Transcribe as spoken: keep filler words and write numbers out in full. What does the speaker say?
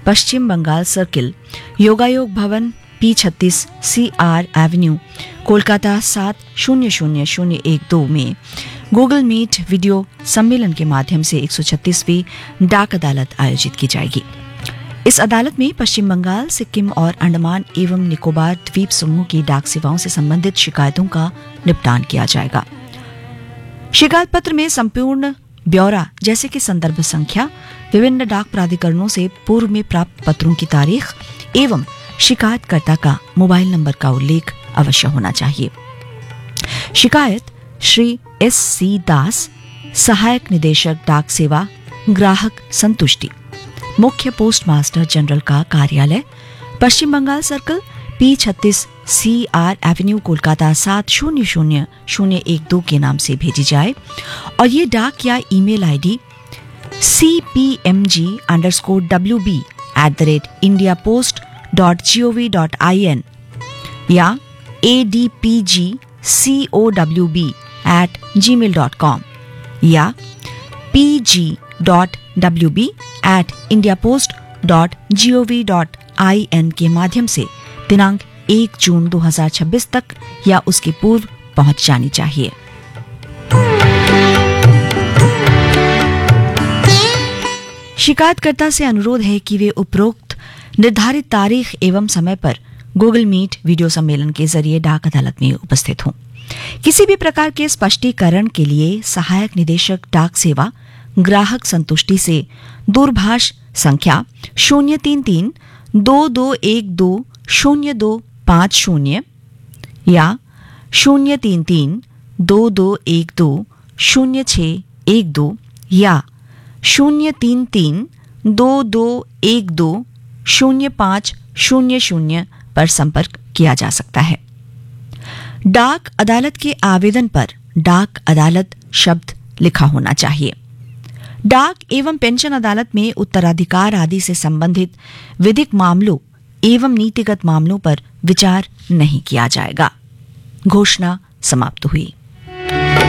पश्चिम Bengal circle, योगायोग भवन, P छत्तीस, सी आर एवेन्यू, कोलकाता सात शून्य शून्य शून्य एक दो में गूगल मीट वीडियो सम्मेलन के माध्यम से एक सौ छत्तीसवीं डाक अदालत आयोजित की जाएगी। इस अदालत में पश्चिम बंगाल, सिक्किम और अंडमान एवं निकोबार द्वीप समूह की डाक सेवाओं से संबंधित शिकायतों का निपटान किया जाएगा। शिकायत पत्र में संपूर्ण ब्यौरा जैसे कि संदर्भ संख्या, विभिन्न डाक प्राधिकरणों से पूर्व में प्राप्त पत्रों की तारीख एवं शिकायतकर्ता का मोबाइल नंबर का उल्लेख अवश्य होना चाहिए। शिकायत श्री एस सी दास, सहायक निदेशक डाक सेवा, ग्राहक संतुष्टि, मुख्य पोस्ट मास्टर जनरल का कार्यालय, पश्चिम बंगाल सर्कल, पी छत्तीस, सी आर एवेन्यू, कोलकाता सात शून्य शून्य शून्य एक दो के नाम से भेजी जाए और ये डाक या email ID C P M G under score W B at the rate India post dot G O V dot I N या A D P G C O W B eight ji mail dot com या P G dot W B eight India post dot G O V dot I N के माध्यम से दिनांक एक जून दो हजार छब्बीस तक या उसके पूर्व पहुंच जानी चाहिए। शिकायतकर्ता से अनुरोध है कि वे उपरोक्त निर्धारित तारीख एवं समय पर गूगल मीट वीडियो सम्मेलन के जरिए डाक अदालत में उपस्थित हों। किसी भी प्रकार के स्पष्टीकरण के लिए सहायक निदेशक डाक सेवा, ग्राहक संतुष्टि से दूरभाष संख्या शून्य तीन तीन दो दो एक दो शून्य दो पाँच शून्य या शून्य तीन तीन दो दो एक दो शून्य छः एक दो या शून्य तीन तीन दो दो एक दो शून्य पाँच शून्य शून्य पर संपर्क किया जा सकता है। डाक अदालत के आवेदन पर डाक अदालत शब्द लिखा होना चाहिए। डाक एवं पेंशन अदालत में उत्तराधिकार आदि से संबंधित विधिक मामलों एवं नीतिगत मामलों पर विचार नहीं किया जाएगा। घोषणा समाप्त हुई।